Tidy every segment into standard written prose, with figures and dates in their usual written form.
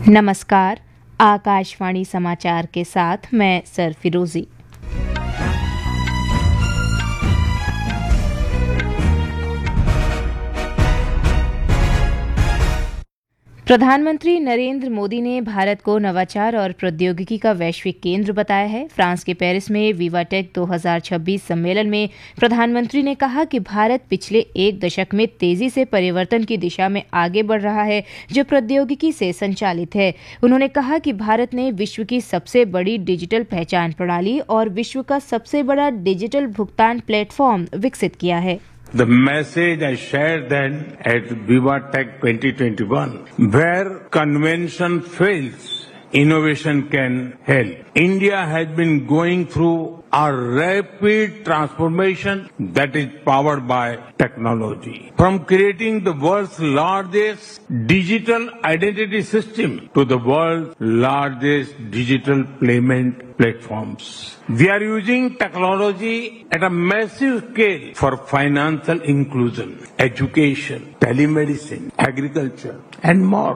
नमस्कार। आकाशवाणी समाचार के साथ मैं सरफिरोजी। प्रधानमंत्री नरेंद्र मोदी ने भारत को नवाचार और प्रौद्योगिकी का वैश्विक केंद्र बताया है। फ्रांस के पेरिस में विवाटेक 2026 सम्मेलन में प्रधानमंत्री ने कहा कि भारत पिछले एक दशक में तेजी से परिवर्तन की दिशा में आगे बढ़ रहा है, जो प्रौद्योगिकी से संचालित है। उन्होंने कहा कि भारत ने विश्व की सबसे बड़ी डिजिटल पहचान प्रणाली और विश्व का सबसे बड़ा डिजिटल भुगतान प्लेटफॉर्म विकसित किया है। The message I shared then at VivaTech 2021, where convention fails, innovation can help. India has been going through a rapid transformation that is powered by technology. From creating the world's largest digital identity system to the world's largest digital payment platforms. We are using technology at a massive scale for financial inclusion, education, telemedicine, agriculture, and more.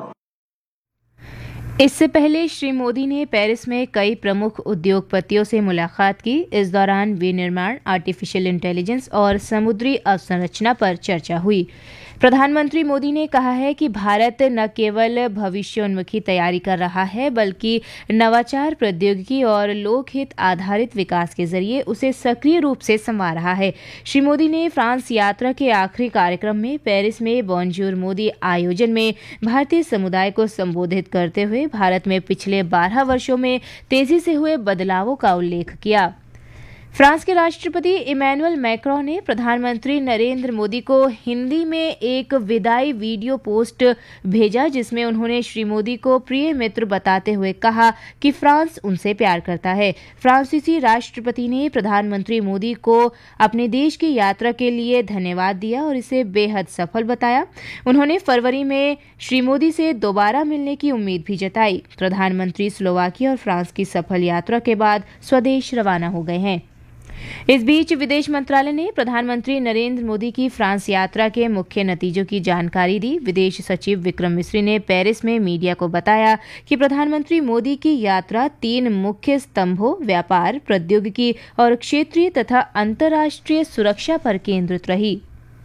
इससे पहले श्री मोदी ने Paris में कई प्रमुख उद्योगपतियों से मुलाकात की। इस दौरान विनिर्माण, आर्टिफिशियल इंटेलिजेंस और समुद्री अवसंरचना पर चर्चा हुई। प्रधानमंत्री मोदी ने कहा है कि भारत न केवल भविष्योन्मुखी तैयारी कर रहा है, बल्कि नवाचार, प्रौद्योगिकी और लोकहित आधारित विकास के जरिए उसे सक्रिय रूप से संवार रहा है। श्री मोदी ने फ्रांस यात्रा के आखिरी कार्यक्रम में पेरिस में बॉन्जूर मोदी आयोजन में भारतीय समुदाय को संबोधित करते हुए भारत में पिछले 12 वर्षों में तेजी से हुए बदलावों का उल्लेख किया। फ्रांस के राष्ट्रपति इमैनुअल मैक्रों ने प्रधानमंत्री नरेंद्र मोदी को हिंदी में एक विदाई वीडियो पोस्ट भेजा, जिसमें उन्होंने श्री मोदी को प्रिय मित्र बताते हुए कहा कि फ्रांस उनसे प्यार करता है। फ्रांसीसी राष्ट्रपति ने प्रधानमंत्री मोदी को अपने देश की यात्रा के लिए धन्यवाद दिया और इसे बेहद सफल बताया। उन्होंने फरवरी में श्री मोदी से दोबारा मिलने की उम्मीद भी जताई। प्रधानमंत्री स्लोवाकिया और फ्रांस की सफल यात्रा के बाद स्वदेश रवाना हो गए हैं। इस बीच विदेश मंत्रालय ने प्रधानमंत्री नरेंद्र मोदी की फ्रांस यात्रा के मुख्य नतीजों की जानकारी दी। विदेश सचिव विक्रम मिस्री ने पेरिस में मीडिया को बताया कि प्रधानमंत्री मोदी की यात्रा 3 मुख्य स्तंभों, व्यापार, प्रौद्योगिकी और क्षेत्रीय तथा अंतर्राष्ट्रीय सुरक्षा पर केंद्रित रही।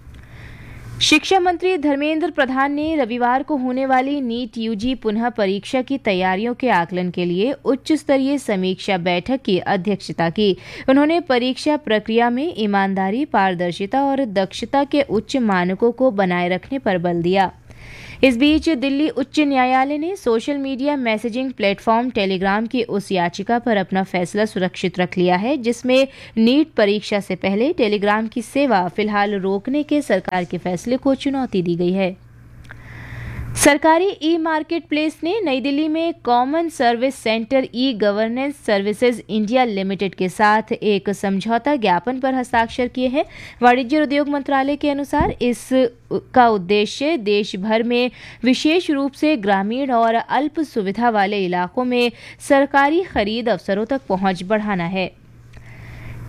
शिक्षा मंत्री धर्मेंद्र प्रधान ने रविवार को होने वाली नीट यूजी पुनः परीक्षा की तैयारियों के आकलन के लिए उच्च स्तरीय समीक्षा बैठक की अध्यक्षता की। उन्होंने परीक्षा प्रक्रिया में ईमानदारी, पारदर्शिता और दक्षता के उच्च मानकों को बनाए रखने पर बल दिया। इस बीच दिल्ली उच्च न्यायालय ने social media messaging platform Telegram की उस याचिका पर अपना फैसला सुरक्षित रख लिया है, जिसमें नीट परीक्षा से पहले टेलीग्राम की सेवा फिलहाल रोकने के सरकार के फैसले को चुनौती दी गई है। सरकारी ई मार्केट प्लेस ने नई दिल्ली में common service centre e governance services India limited के साथ एक समझौता ज्ञापन पर हस्ताक्षर किए हैं। वाणिज्य और उद्योग मंत्रालय के अनुसार इसका उद्देश्य देश भर में विशेष रूप से ग्रामीण और अल्प सुविधा वाले इलाकों में सरकारी खरीद अवसरों तक पहुंच बढ़ाना है।